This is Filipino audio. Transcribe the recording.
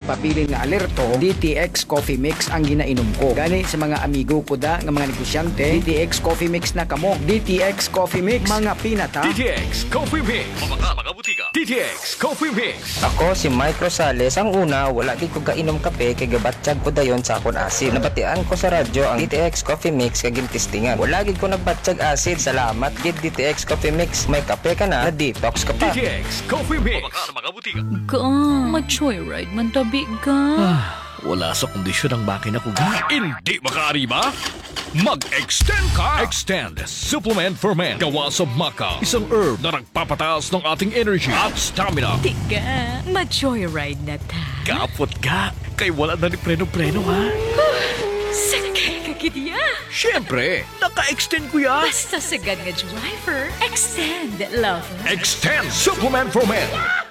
nagpabilin nga alerto, DTX Coffee Mix ang ginainom ko. Gani sa mga amigo ko da nga mga negosyante, DTX Coffee Mix na kamo. DTX Coffee Mix, mga pinata. DTX Coffee Mix. Mga butika. DTX Coffee Mix. Ako si Mike Rosales. Ang una, wala di ko gainom kape kay gabatsyag ko dayon sa akon asid. Nabatian ko sa radyo ang DTX Coffee Mix kay gintistingan. Wala gid ko nagbatsyag asid. Salamat gid DTX Coffee Mix. May kape ka na detox ka pa. DTX Coffee Mix. Mga butika. Ka, ma-joyride man tabi ka. Wala sa kondisyon ang makina ko ga. Hindi makaariba? Mag-extend ka! Extend Supplement for Men. Gawa sa maca. Isang herb na nagpapataas ng ating energy at stamina. Tika, ma-joyride na ta. Kapot ka. Kay wala na ni preno-preno ha. Sakay ka kitiya. Siyempre, naka-extend ko ya. Basta sagad nga driver, extend, lover. Extend Supplement for Men.